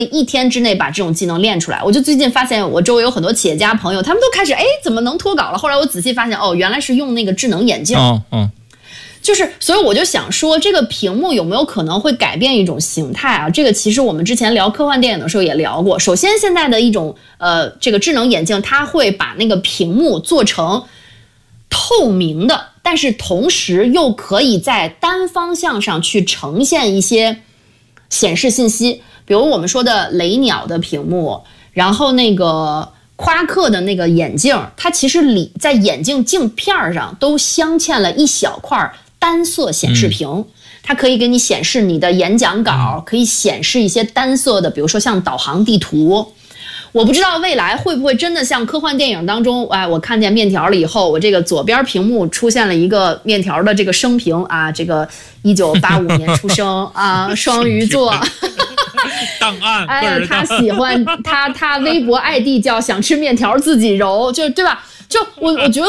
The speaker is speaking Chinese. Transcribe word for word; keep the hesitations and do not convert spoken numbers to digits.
一天之内把这种技能练出来。我就最近发现我周围有很多企业家朋友，他们都开始哎怎么能脱稿了？后来我仔细发现，哦，原来是用那个智能眼镜。 哦哦， 就是，所以我就想说，这个屏幕有没有可能会改变一种形态啊？这个其实我们之前聊科幻电影的时候也聊过。首先，现在的一种呃这个智能眼镜，它会把那个屏幕做成透明的，但是同时又可以在单方向上去呈现一些显示信息。比如我们说的雷鸟的屏幕，然后那个夸克的那个眼镜，它其实里在眼镜镜片上都镶嵌了一小块单色显示屏、嗯、它可以给你显示你的演讲稿，可以显示一些单色的，比如说像导航地图。我不知道未来会不会真的像科幻电影当中，哎，我看见面条了以后，我这个左边屏幕出现了一个面条的这个生平啊，这个一九八五年出生啊，双鱼座。 档案， 哎，他喜欢他他微博 I D 叫想吃面条自己揉，就对吧？就我我觉得